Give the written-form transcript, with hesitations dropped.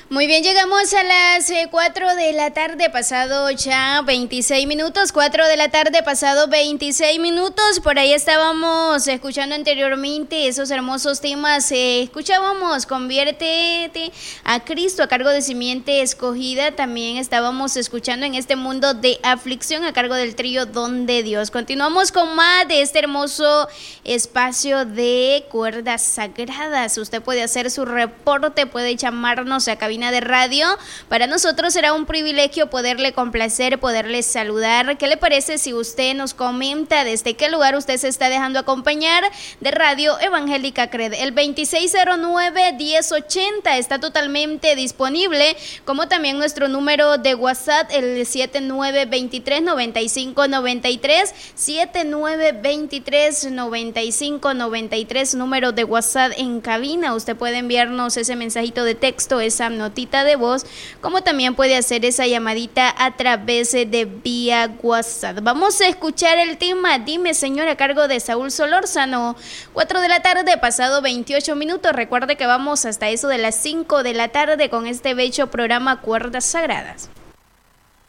Muy bien, llegamos a las 4 de la tarde, pasado ya 26 minutos, 4 de la tarde, pasado 26 minutos. Por ahí estábamos escuchando anteriormente esos hermosos temas. Escuchábamos Conviértete a Cristo a cargo de Simiente Escogida. También estábamos escuchando En este mundo de aflicción a cargo del trío Don de Dios. Continuamos con más de este hermoso espacio de cuerdas sagradas. Usted puede hacer su reporte, puede llamarnos a cabina de radio. Para nosotros será un privilegio poderle complacer, poderle saludar. ¿Qué le parece si usted nos comenta desde qué lugar usted se está dejando acompañar de Radio Evangélica CRED? El 2609-1080 está totalmente disponible, como también nuestro número de WhatsApp, el 7923-9593, 7923-9593, número de WhatsApp en cabina. Usted puede enviarnos ese mensajito de texto, esa notita de voz, como también puede hacer esa llamadita a través de vía WhatsApp. Vamos a escuchar el tema Dime Señor a cargo de Saúl Solórzano. 4 de la tarde, pasado 28 minutos. Recuerde que vamos hasta eso de las 5 de la tarde con este bello programa Cuerdas Sagradas.